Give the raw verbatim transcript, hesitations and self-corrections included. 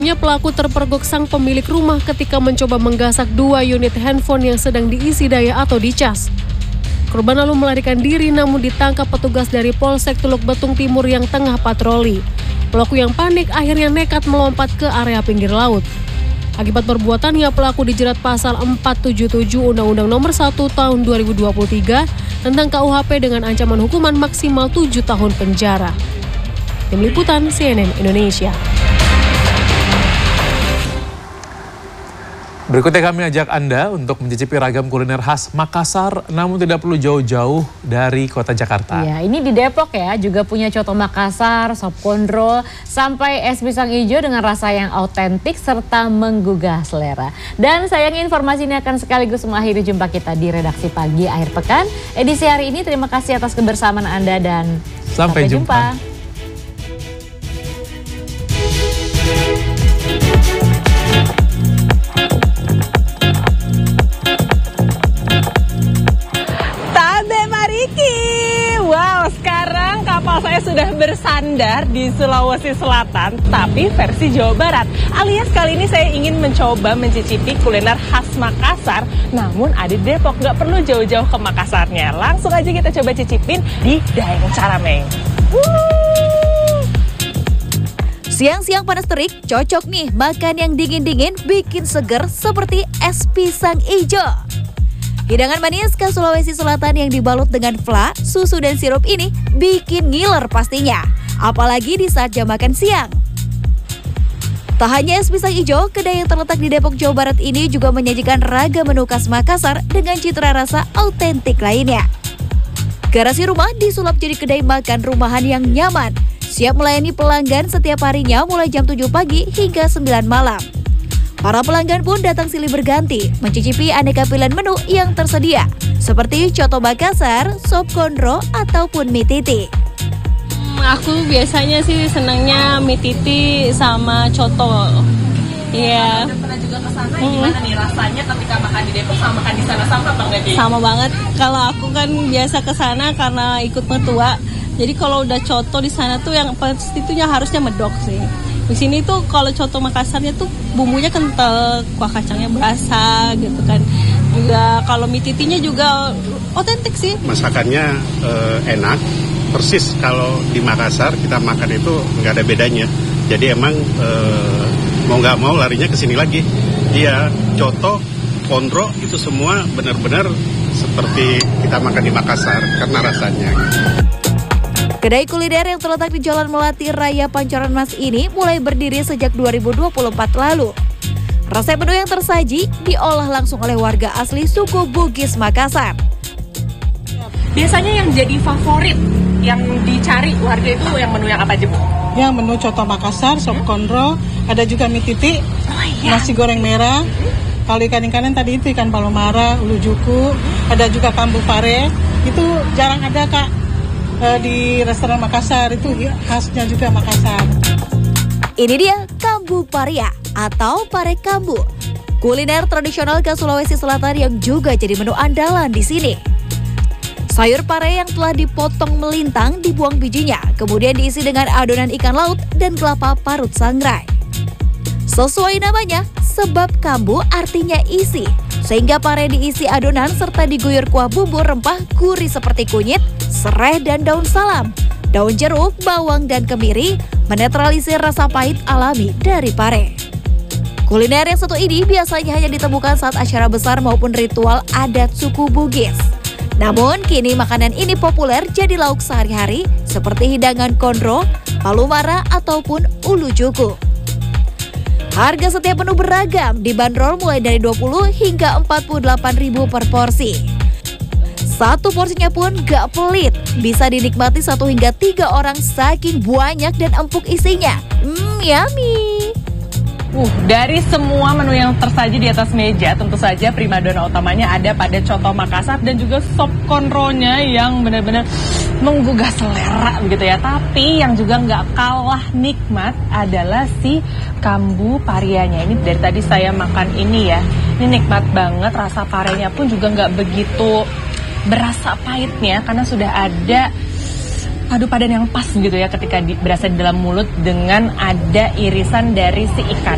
Pelaku terpergok sang pemilik rumah ketika mencoba menggasak dua unit handphone yang sedang diisi daya atau dicas. Korban lalu melarikan diri namun ditangkap petugas dari Polsek Teluk Betung Timur yang tengah patroli. Pelaku yang panik akhirnya nekat melompat ke area pinggir laut. Akibat perbuatannya, pelaku dijerat pasal empat tujuh tujuh Undang-Undang Nomor satu Tahun dua ribu dua puluh tiga tentang K U H P dengan ancaman hukuman maksimal tujuh tahun penjara. Tim Liputan C N N Indonesia. Berikutnya kami ajak Anda untuk mencicipi ragam kuliner khas Makassar, namun tidak perlu jauh-jauh dari kota Jakarta. Ya, ini di Depok ya, juga punya coto Makassar, sop kondro, sampai es pisang hijau dengan rasa yang autentik serta menggugah selera. Dan sayangnya informasi ini akan sekaligus mengakhiri jumpa kita di Redaksi Pagi Akhir Pekan. Edisi hari ini terima kasih atas kebersamaan Anda dan sampai, sampai jumpa. jumpa. Saya sudah bersandar di Sulawesi Selatan, tapi versi Jawa Barat. Alias kali ini saya ingin mencoba mencicipi kuliner khas Makassar, namun ada di Depok, nggak perlu jauh-jauh ke Makassarnya. Langsung aja kita coba cicipin di Daeng Carameng. Siang-siang panas terik, cocok nih makan yang dingin-dingin bikin seger seperti es pisang hijau. Hidangan manis khas Sulawesi Selatan yang dibalut dengan fla, susu dan sirup ini bikin ngiler pastinya, apalagi di saat jam makan siang. Tak hanya es pisang hijau, kedai yang terletak di Depok, Jawa Barat ini juga menyajikan ragam menu khas Makassar dengan citra rasa autentik lainnya. Garasi rumah disulap jadi kedai makan rumahan yang nyaman, siap melayani pelanggan setiap harinya mulai jam tujuh pagi hingga sembilan malam. Para pelanggan pun datang silih berganti, mencicipi aneka pilihan menu yang tersedia, seperti coto Makassar, sop kondro, ataupun mie titi. Hmm, aku biasanya sih senangnya mie titi sama coto. Iya. Udah pernah juga ke sana, hmm. Gimana nih rasanya ketika makan di Depok sama makan di sana, sama banget nih? Sama banget. Kalau aku kan biasa ke sana karena ikut mertua. Jadi kalau udah coto di sana tuh yang pastinya harusnya medok sih. Di sini tuh kalau coto Makassarnya tuh bumbunya kental, kuah kacangnya berasa gitu kan. Juga kalau mie titinya juga otentik sih. Masakannya eh, enak, persis kalau di Makassar kita makan itu nggak ada bedanya. Jadi emang eh, mau nggak mau larinya ke sini lagi. Dia coto, kondro itu semua benar-benar seperti kita makan di Makassar karena rasanya. Kedai kuliner yang terletak di Jalan Melati Raya Pancoran Mas ini mulai berdiri sejak dua ribu dua puluh empat lalu. Resep menu yang tersaji diolah langsung oleh warga asli suku Bugis Makassar. Biasanya yang jadi favorit, yang dicari warga itu yang menu yang apa aja, Bu? Yang menu coto Makassar, sop kondro, ada juga mie titi, oh, iya. Nasi goreng merah. Kalau ikan-ikanan tadi itu ikan palomara, ulu juku, ada juga kambu pare. Itu jarang ada, Kak. Di restoran Makassar itu khasnya juga Makassar. Ini dia kambu paria atau pare kambu, kuliner tradisional khas Sulawesi Selatan yang juga jadi menu andalan di sini. Sayur pare yang telah dipotong melintang dibuang bijinya, kemudian diisi dengan adonan ikan laut dan kelapa parut sangrai. Sesuai namanya, sebab kambu artinya isi, sehingga pare diisi adonan serta diguyur kuah bumbu rempah gurih seperti kunyit, serai dan daun salam. Daun jeruk, bawang dan kemiri menetralisir rasa pahit alami dari pare. Kuliner yang satu ini biasanya hanya ditemukan saat acara besar maupun ritual adat suku Bugis. Namun kini makanan ini populer jadi lauk sehari-hari seperti hidangan kondro, palumara ataupun ulu juku. Harga setiap menu beragam, dibanderol mulai dari dua puluh hingga empat puluh delapan ribu per porsi. Satu porsinya pun gak pelit, bisa dinikmati satu hingga tiga orang saking banyak dan empuk isinya. Hmm, yummy. Uh, dari semua menu yang tersaji di atas meja, tentu saja primadona utamanya ada pada coto Makassar dan juga sop kondronya yang benar-benar menggugah selera begitu ya. Tapi yang juga nggak kalah nikmat adalah si kambu parianya. Ini dari tadi saya makan ini ya, ini nikmat banget. Rasa parenya pun juga nggak begitu berasa pahitnya karena sudah ada padu padan yang pas gitu ya ketika di, berasa di dalam mulut dengan ada irisan dari si ikan.